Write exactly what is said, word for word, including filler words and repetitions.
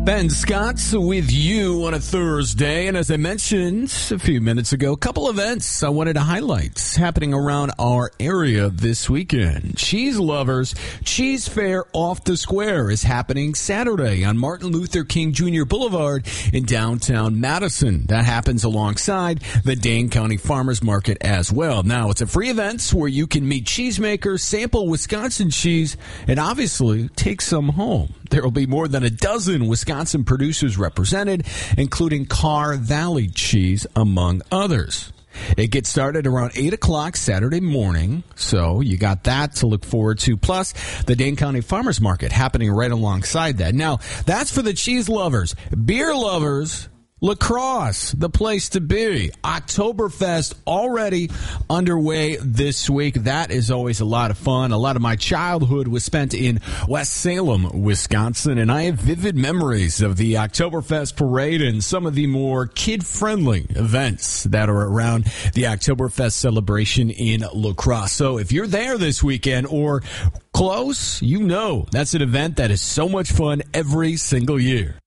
Ben Scott with you on a Thursday, and as I mentioned a few minutes ago, a couple events I wanted to highlight happening around our area this weekend. Cheese Lovers Cheese Fair Off the Square is happening Saturday on Martin Luther King Junior Boulevard in downtown Madison. That happens alongside the Dane County Farmers Market as well. Now, it's a free event where you can meet cheesemakers, sample Wisconsin cheese, and obviously take some home. There will be more than a dozen Wisconsin producers represented, including Carr Valley Cheese, among others. It gets started around eight o'clock Saturday morning, so you got that to look forward to. Plus, the Dane County Farmers Market happening right alongside that. Now, that's for the cheese lovers. Beer lovers, La Crosse, the place to be. Oktoberfest already underway this week. That is always a lot of fun. A lot of my childhood was spent in West Salem, Wisconsin, and I have vivid memories of the Oktoberfest parade and some of the more kid-friendly events that are around the Oktoberfest celebration in La Crosse. So if you're there this weekend or close, you know that's an event that is so much fun every single year.